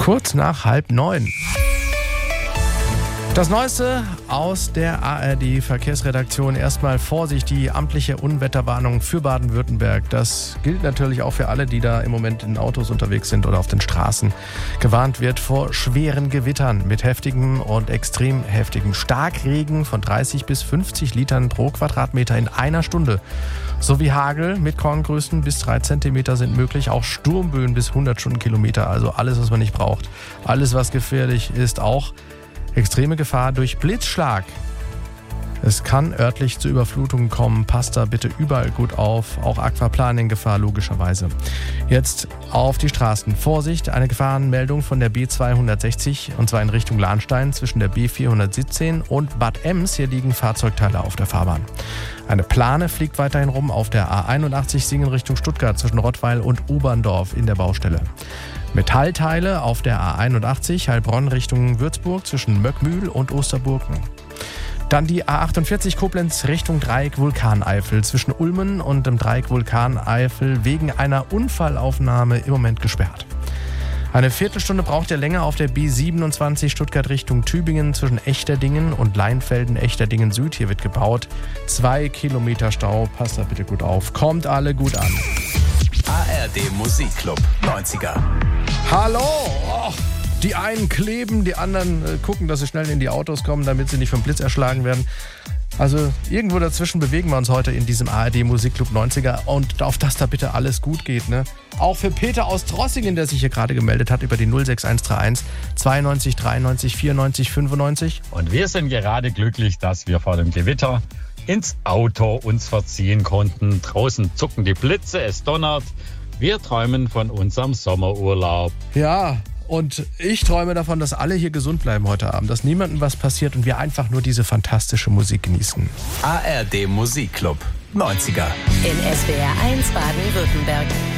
Kurz nach 8:30. Das Neueste aus der ARD-Verkehrsredaktion. Erstmal Vorsicht, die amtliche Unwetterwarnung für Baden-Württemberg. Das gilt natürlich auch für alle, die da im Moment in Autos unterwegs sind oder auf den Straßen. Gewarnt wird vor schweren Gewittern mit heftigem und extrem heftigem Starkregen von 30 bis 50 Litern pro Quadratmeter in einer Stunde. Sowie Hagel mit Korngrößen bis 3 Zentimeter sind möglich. Auch Sturmböen bis 100 Stundenkilometer. Also alles, was man nicht braucht. Alles, was gefährlich ist, auch extreme Gefahr durch Blitzschlag. Es kann örtlich zu Überflutungen kommen. Passt da bitte überall gut auf. Auch Aquaplaning-Gefahr logischerweise. Jetzt auf die Straßen. Vorsicht, eine Gefahrenmeldung von der B260 und zwar in Richtung Lahnstein zwischen der B417 und Bad Ems. Hier liegen Fahrzeugteile auf der Fahrbahn. Eine Plane fliegt weiterhin rum auf der A81 Singen Richtung Stuttgart zwischen Rottweil und Oberndorf in der Baustelle. Metallteile auf der A81 Heilbronn Richtung Würzburg zwischen Möckmühl und Osterburgen. Dann die A48 Koblenz Richtung Dreieck Vulkaneifel zwischen Ulmen und dem Dreieck Vulkaneifel wegen einer Unfallaufnahme im Moment gesperrt. Eine Viertelstunde braucht ihr länger auf der B27 Stuttgart Richtung Tübingen zwischen Echterdingen und Leinfelden Echterdingen Süd. Hier wird gebaut. 2 Kilometer Stau. Passt da bitte gut auf. Kommt alle gut an. ARD Musikclub 90er. Hallo! Oh, die einen kleben, die anderen gucken, dass sie schnell in die Autos kommen, damit sie nicht vom Blitz erschlagen werden. Also irgendwo dazwischen bewegen wir uns heute in diesem ARD Musikclub 90er und auf dass da bitte alles gut geht, ne? Auch für Peter aus Trossingen, der sich hier gerade gemeldet hat über die 06131 92 93 94 95. Und wir sind gerade glücklich, dass wir vor dem Gewitter ins Auto uns verziehen konnten. Draußen zucken die Blitze, es donnert. Wir träumen von unserem Sommerurlaub. Ja, und ich träume davon, dass alle hier gesund bleiben heute Abend, dass niemandem was passiert und wir einfach nur diese fantastische Musik genießen. ARD Musikclub 90er. In SWR 1 Baden-Württemberg.